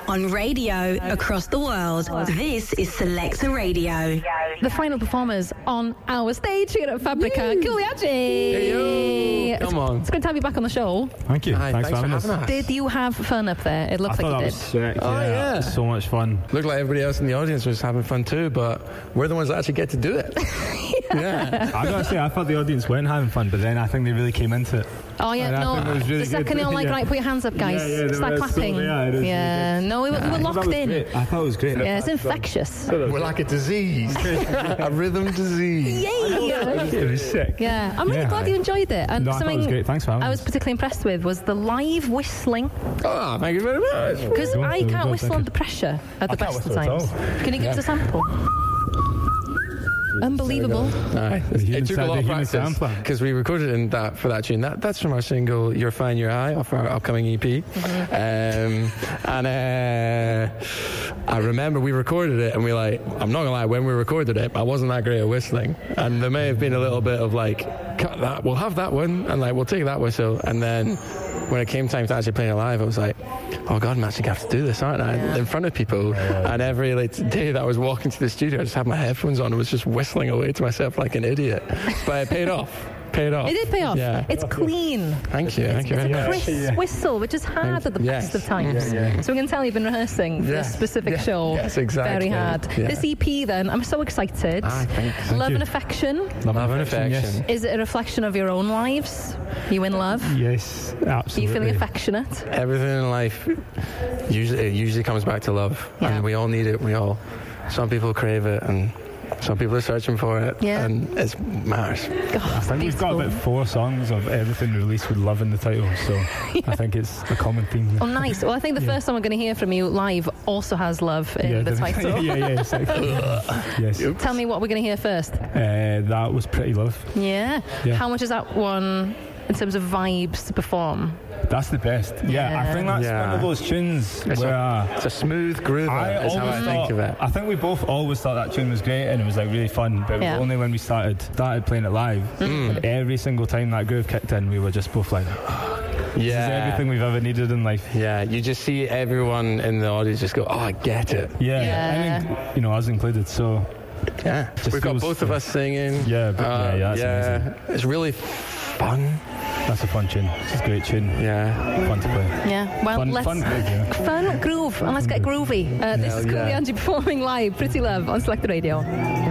On radio across the world, this is Selector Radio. The final performers on our stage here at Fabrica, Giuliani. Hey, yo. Come on. It's good to have you back on the show. Thank you. Hi, thanks for having us. Did you have fun up there? It looks like you did. Was sick. Oh, yeah. It was so much fun. Looked like everybody else in the audience was having fun too, but we're the ones that actually get to do it. Yeah. I gotta say, I thought the audience weren't having fun, but then I think they really came into it. Oh, yeah, And I no. think it was really The second good. you're like, Yeah. right, put your hands up, guys. Yeah, they Start were clapping. so- yeah, it was really No, we were locked in. I thought it was great. Yeah, it's infectious. We're like a disease. A rhythm disease. Yay! It was sick. Yeah, I'm really Yeah. glad you enjoyed it. And No, I thought it was great. Thanks for having I was us. particularly impressed with was the live whistling, Oh, thank you very much. because It was I good, can't thank whistle you. under pressure at the can't best of whistle at times. all. Can you give us a sample? Unbelievable. Aye. human It took a lot of human practice sampler. because we recorded in that for that tune. That's from our single "You're Fine, You're High" off our upcoming EP. I remember we recorded it and we I'm not gonna lie, when we recorded it, I wasn't that great at whistling, and there may have been a little bit of cut that, we'll have that one, and we'll take that whistle, and then when it came time to actually playing it live, I was like, oh God, I'm actually going to have to do this, aren't I? In front of people. And every day that I was walking to the studio, I just had my headphones on and was just whistling away to myself like an idiot. But it paid off. It did pay off. Yeah. It's clean. Thank you. Thank you It's very a much. crisp whistle, which is hard at the best of times. So we can tell you've been rehearsing for this specific show. Yes, exactly. Very hard. Yeah. This EP then, I'm so excited. Thanks. Love you. and Affection. Love and affection. Yes. Is it a reflection of your own lives? You in love? Yes, Are absolutely. you feeling affectionate? Everything in life usually comes back to love. Yeah. And we all need it. Some people crave it and some people are searching for it. Yeah. And it matters. God, I think we've got about 4 songs of everything released with love in the title, so I think it's a common theme. Oh, nice. Well, I think the first song we're going to hear from you live also has love in the title. yeah, exactly. Yes. Tell me what we're going to hear first. That was Pretty Love. Yeah. Yeah. How much is that one in terms of vibes to perform? That's the best. Yeah, I think that's one of those tunes where It's a smooth groove. Is how I think of it. I think we both always thought that tune was great and it was really fun, but it was only when we started playing it live, and every single time that groove kicked in, we were just both like, this is everything we've ever needed in life. Yeah, you just see everyone in the audience just go, oh, I get it. Yeah. I think, us included, so Yeah, we've got both of us singing. Yeah, that's amazing. It's really fun. That's a fun tune. It's a great tune. Yeah. Fun to play. Yeah, well, Fun groove, yeah. Fun groove, and let's get groovy. This is Giuliani performing live, Pretty Love on Selector Radio.